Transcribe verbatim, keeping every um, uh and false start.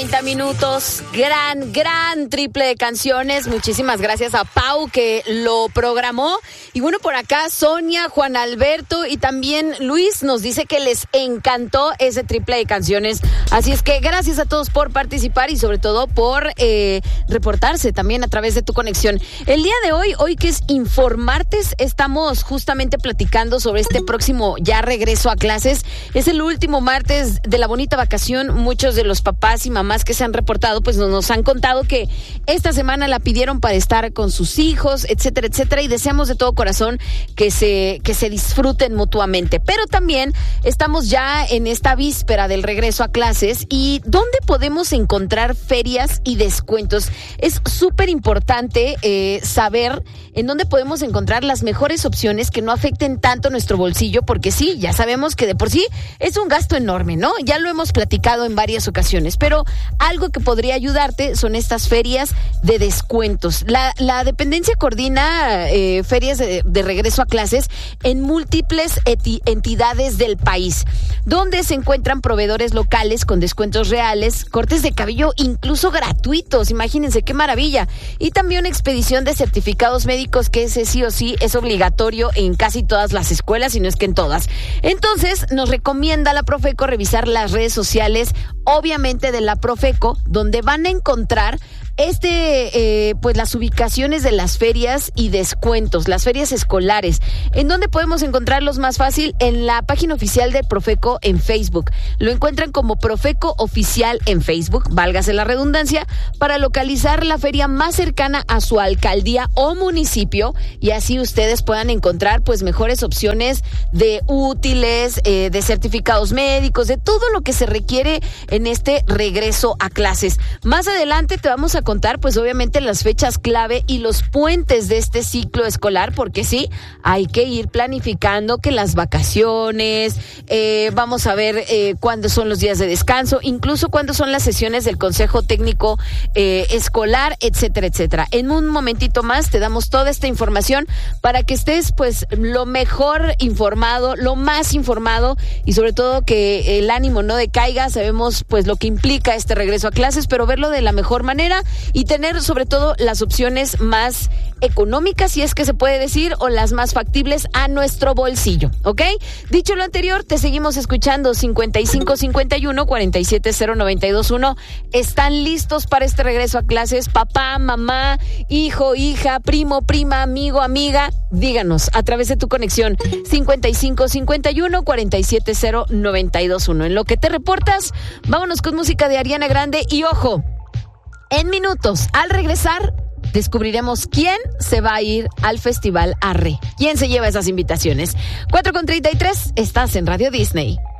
treinta minutos. Gran, gran triple de canciones. Muchísimas gracias a Pau que lo programó. Y bueno, por acá Sonia, Juan Alberto y también Luis nos dice que les encantó ese triple de canciones. Así es que gracias a todos por participar y sobre todo por eh, reportarse también a través de tu conexión. El día de hoy, hoy que es Informartes, estamos justamente platicando sobre este próximo ya regreso a clases. Es el último martes de la bonita vacación. Muchos de los papás y mamás que se han reportado pues nos, nos han contado que esta semana la pidieron para estar con sus hijos, etcétera, etcétera, y deseamos de todo corazón que se, que se disfruten mutuamente. Pero también estamos ya en esta víspera del regreso a clases y ¿dónde podemos encontrar ferias y descuentos? Es súper importante eh, saber en dónde podemos encontrar las mejores opciones que no afecten tanto nuestro bolsillo, porque sí, ya sabemos que de por sí es un gasto enorme, ¿no? Ya lo hemos platicado en varias ocasiones, pero algo que podría ayudarte son estas ferias de descuentos. La, la dependencia coordina eh, ferias de, de regreso a clases en múltiples eti, entidades del país, donde se encuentran proveedores locales con descuentos reales, cortes de cabello incluso gratuitos, imagínense qué maravilla, y también expedición de certificados médicos, que ese sí o sí es obligatorio en casi todas las escuelas, y no es que en todas. Entonces, nos recomienda la Profeco revisar las redes sociales, obviamente de la Profeco, donde van a encontrar este, eh, pues las ubicaciones de las ferias y descuentos, las ferias escolares. ¿En dónde podemos encontrarlos más fácil? En la página oficial de Profeco en Facebook. Lo encuentran como Profeco Oficial en Facebook, válgase la redundancia, para localizar la feria más cercana a su alcaldía o municipio, y así ustedes puedan encontrar pues mejores opciones de útiles, eh, de certificados médicos, de todo lo que se requiere en este regreso a clases. Más adelante te vamos a contar pues obviamente las fechas clave y los puentes de este ciclo escolar, porque sí, hay que ir planificando que las vacaciones, eh, vamos a ver eh, cuándo son los días de descanso, incluso cuándo son las sesiones del Consejo Técnico eh, Escolar, etcétera, etcétera. En un momentito más te damos toda esta información para que estés pues lo mejor informado, lo más informado, y sobre todo que el ánimo no decaiga. Sabemos pues lo que implica este regreso a clases, pero verlo de la mejor manera y tener sobre todo las opciones más económicas, si es que se puede decir, o las más factibles a nuestro bolsillo, ¿ok? Dicho lo anterior, te seguimos escuchando. Cincuenta y cinco cincuenta y uno cuarenta y siete cero noventa y dos uno. ¿Están listos para este regreso a clases? Papá, mamá, hijo, hija, primo, prima, amigo, amiga, díganos a través de tu conexión cincuenta y cinco cincuenta y uno cuarenta y siete cero noventa y dos uno. En lo que te reportas, vámonos con música de Ariana Grande y ojo, en minutos, al regresar, descubriremos quién se va a ir al Festival Arre. ¿Quién se lleva esas invitaciones? cuatro con treinta y tres, estás en Radio Disney.